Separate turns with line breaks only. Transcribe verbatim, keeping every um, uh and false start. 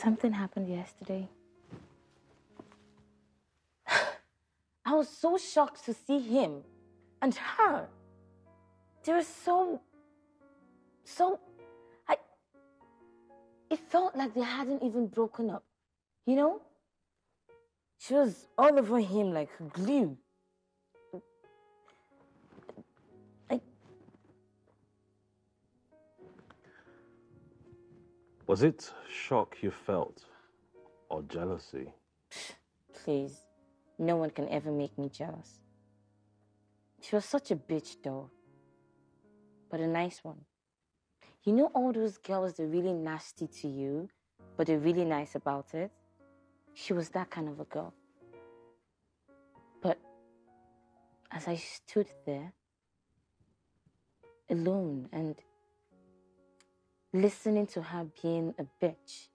Something happened yesterday. I was so shocked to see him and her. They were so, so, I, it felt like they hadn't even broken up, you know? She was all over him like glue. I,
Was it shock you felt or jealousy?
please, no one can ever make me jealous. She was such a bitch though, but a nice one. You know all those girls, they're really nasty to you, but they're really nice about it? She was that kind of a girl. But as I stood there, alone and listening to her being a bitch,